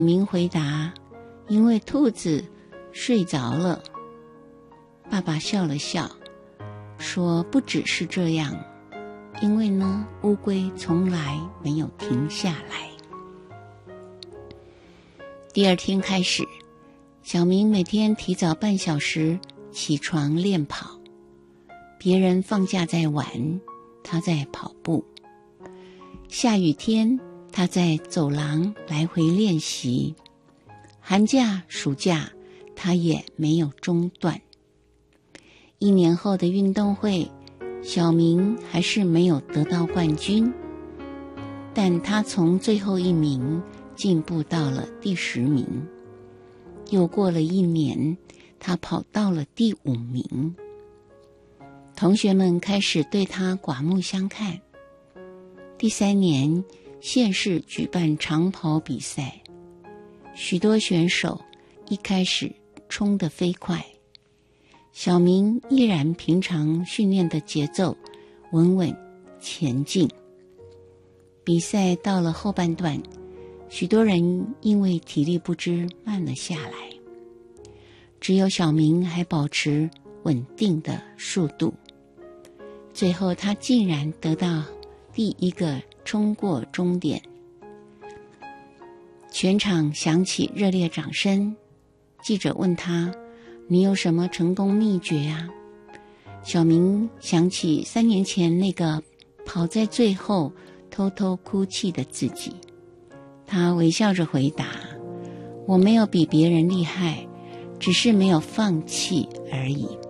明回答，因为兔子睡着了。爸爸笑了笑，说不只是这样，因为呢，乌龟从来没有停下来。第二天开始，小明每天提早半小时起床练跑，别人放假在玩，他在跑步。下雨天，他在走廊来回练习。寒假、暑假，他也没有中断。1年后的运动会，小明还是没有得到冠军，但他从最后1名进步到了第10名。又过了1年，他跑到了第5名。同学们开始对他刮目相看。第3年，县市举办长跑比赛，许多选手一开始冲得飞快，小明依然平常训练的节奏，稳稳前进。比赛到了后半段，许多人因为体力不支慢了下来，只有小明还保持稳定的速度。最后他竟然得到第1个冲过终点，全场响起热烈掌声。记者问他，你有什么成功秘诀啊？小明想起3年前那个跑在最后偷偷哭泣的自己，他微笑着回答，我没有比别人厉害，只是没有放弃而已。